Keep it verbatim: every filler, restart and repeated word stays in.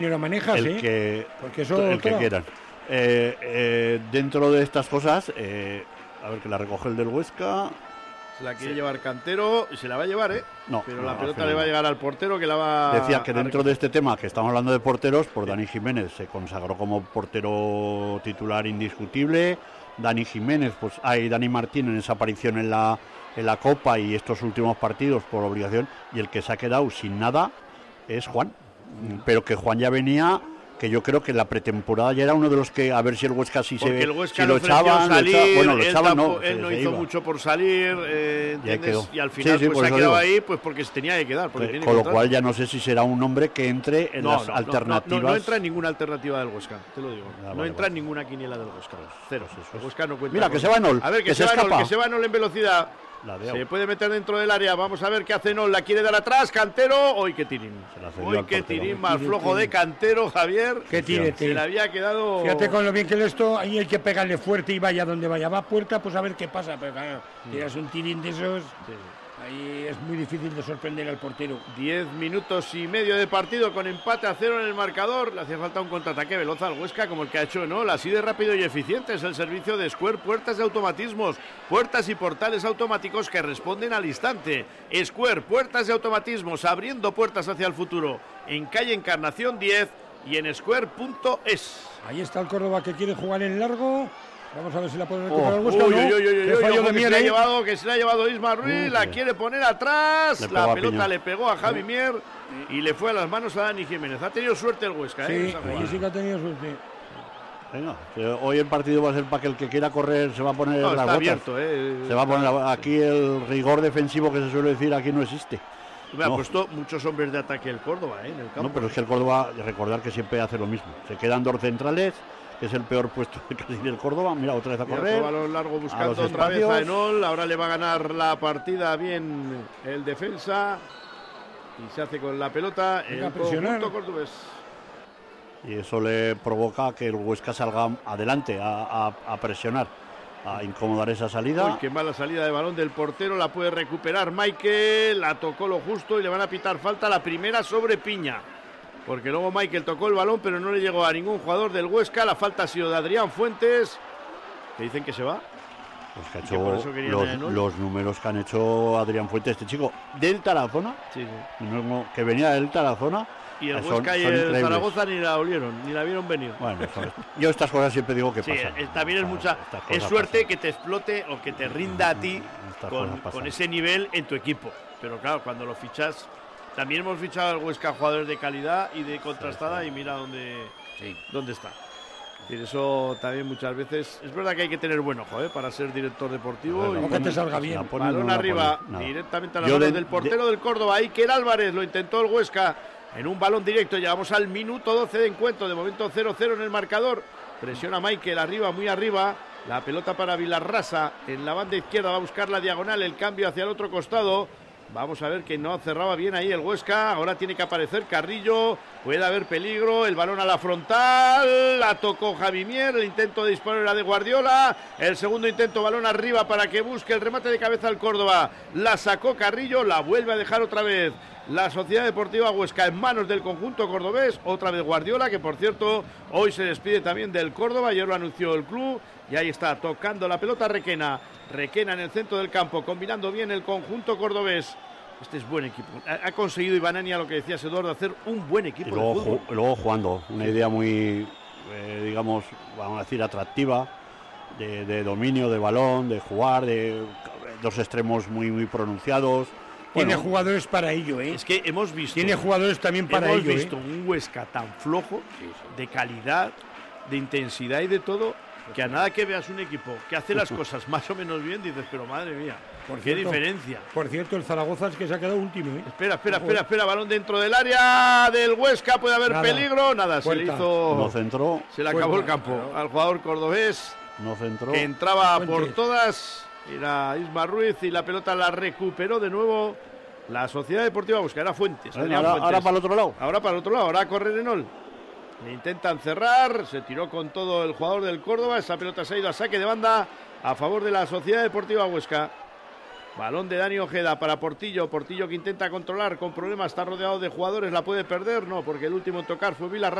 Ni lo manejas, el ¿eh? que, Porque eso el que otra. quieran. Eh, eh, dentro de estas cosas, eh, a ver que la recoge el del Huesca. Se la quiere Sí. llevar Cantero y se la va a llevar, ¿eh? No, Pero no, la al pelota final le va a no. llegar al portero que la va Decía que a dentro recoger. de este tema, que estamos hablando de porteros, por Dani Jiménez se consagró como portero titular indiscutible. Dani Jiménez, pues hay Dani Martín en esa aparición en la, en la Copa y estos últimos partidos por obligación. Y el que se ha quedado sin nada es Juan. Pero que Juan ya venía, que yo creo que en la pretemporada ya era uno de los que, a ver si el Huesca sí Porque se el Huesca si le lo ofreció echaban, lo salir, echaban, bueno, lo él, echaban no, tampoco- él se- no se hizo iba. mucho por salir, eh, Y ahí ¿entiendes? quedó. Y al final Sí, sí, pues por se ha eso quedado digo. ahí pues porque se tenía que quedar. Porque Que- tiene con que lo estar. cual ya no sé si será un hombre que entre en No, las no, no, alternativas. No, no, no entra en ninguna alternativa del Huesca, te lo digo. Ah, no vale, entra vale. en ninguna quiniela del Huesca. Cero. El Huesca no cuenta. Mira, con- que se va Nol, A ver, que, que se, se va Nol, escapa. que se va Nol en velocidad. La de Se Au. puede meter dentro del área. Vamos a ver qué hace Nol. La quiere dar atrás. Cantero. Hoy qué tirín. Se la cedió Hoy al qué portero. tirín más Qué flojo de tirete. Cantero, Javier. Qué tirete. Se le había quedado. Fíjate con lo bien que le esto, ahí hay que pegarle fuerte y vaya donde vaya. Va a puerta, pues a ver qué pasa. Pero claro, tiras un tirín de esos, ahí es muy difícil de sorprender al portero. Diez minutos y medio de partido con empate a cero en el marcador. Le hacía falta un contraataque veloz al Huesca como el que ha hecho Nol. Así de rápido y eficiente es el servicio de Square Puertas de Automatismos. Puertas y portales automáticos que responden al instante. Square Puertas de Automatismos, abriendo puertas hacia el futuro. En calle Encarnación diez y en square punto es. Ahí está el Córdoba que quiere jugar en largo. Vamos a ver si la puede recuperar el Uy, Huesca o uy, no. uy, uy, Qué uy, fallo ojo de que se Mier le ha ahí. llevado, que se le ha llevado Isma Ruiz, Uy, la que- quiere poner atrás, Le pegó la a pelota Piña. le pegó a Javi Mier y le fue a las manos a Dani Jiménez. Ha tenido suerte el Huesca, ¿eh? Sí, Esa jugada. ahí sí que ha tenido suerte. Venga, que hoy el partido va a ser para que el que quiera correr se va a poner No, las está botas. abierto, ¿eh? Se va a poner aquí el rigor defensivo que se suele decir aquí no existe. Me ha No. puesto muchos hombres de ataque el Córdoba, ¿eh? En el campo. No, pero es que el Córdoba, recordar que siempre hace lo mismo. Se quedan dos centrales, que es el peor puesto de casi del Córdoba. Mira, otra vez a Mira, correr. otro balón largo buscando los otra vez espacios. a Enol. Ahora le va a ganar la partida bien el defensa. Y se hace con la pelota Venga, el presionar. conjunto cordobés. Y eso le provoca que el Huesca salga adelante a, a- a presionar, a incomodar esa salida. Uy, qué mala salida de balón del portero, la puede recuperar Michael, la tocó lo justo y le van a pitar falta la primera sobre Piña. Porque luego Michael tocó el balón, pero no le llegó a ningún jugador del Huesca. La falta ha sido de Adrián Fuentes, que dicen que se va. Pues que ha que por hecho eso querían los, a Enol. los números que han hecho Adrián Fuentes, este chico del Tarazona, Sí, sí. no- que venía del Tarazona. Y el son- Huesca y son el increíbles. Zaragoza ni la olieron, ni la vieron venir. Bueno, son- yo estas cosas siempre digo que Sí, pasan. eh, también es Estas- mucha estas es cosas suerte pasan. que te explote o que te rinda a ti Estas con, cosas pasan. con ese nivel en tu equipo. Pero claro, cuando lo fichas, también hemos fichado al Huesca jugadores de calidad y de contrastada y mira dónde, dónde está. Y eso también muchas veces es verdad que hay que tener buen ojo, ¿eh? Para ser director deportivo. A ver, y Ojo que te salga bien. La pone, balón no la arriba, pone, nada. directamente a las Yo manos de- del portero del Córdoba, Iker Álvarez, lo intentó el Huesca en un balón directo, llegamos al minuto doce de encuentro, de momento cero cero en el marcador, presiona Michael arriba, muy arriba, la pelota para Vilarrasa, en la banda izquierda va a buscar la diagonal, el cambio hacia el otro costado, vamos a ver que no cerraba bien ahí el Huesca, ahora tiene que aparecer Carrillo, puede haber peligro, el balón a la frontal, la tocó Javi Mier, el intento de disparo era de Guardiola, el segundo intento, balón arriba para que busque el remate de cabeza al Córdoba, la sacó Carrillo, la vuelve a dejar otra vez la Sociedad Deportiva Huesca en manos del conjunto cordobés, otra vez Guardiola, que por cierto hoy se despide también del Córdoba, ayer lo anunció el club, y ahí está tocando la pelota Requena, Requena en el centro del campo, combinando bien el conjunto cordobés. Este es buen equipo. Ha, ha conseguido Ibanania, lo que decías Eduardo, hacer un buen Y equipo de luego, fútbol. ju- luego jugando, una idea muy, eh, digamos, vamos a decir, atractiva, de, de dominio, de balón, de jugar, de dos extremos muy, muy pronunciados. Tiene Bueno, jugadores para ello, ¿eh? Es que hemos visto, Tiene jugadores también para hemos ello, visto ¿eh? un Huesca tan flojo, de calidad, de intensidad y de todo, que a nada que veas un equipo que hace las cosas más o menos bien, dices, pero madre mía, Por qué cierto, diferencia. Por cierto, el Zaragoza es que se ha quedado último, ¿eh? Espera, espera, Ojo, espera, eh. espera, balón dentro del área del Huesca, puede haber Nada. peligro, nada, se le Puerta. hizo, no centró, se le acabó el Puerta, campo claro. al jugador cordobés, no centró. que entraba por Fuentes. todas, era Isma Ruiz y la pelota la recuperó de nuevo la Sociedad Deportiva Huesca, era Fuentes, Venga, Adrián ahora, Fuentes. ahora para el otro lado. Ahora para el otro lado, ahora a correr Enol. Le intentan cerrar, se tiró con todo el jugador del Córdoba, esa pelota se ha ido a saque de banda a favor de la Sociedad Deportiva Huesca. Balón de Dani Ojeda para Portillo. Portillo que intenta controlar con problemas. Está rodeado de jugadores. ¿La puede perder? No, porque el último en tocar fue Vilarrasa.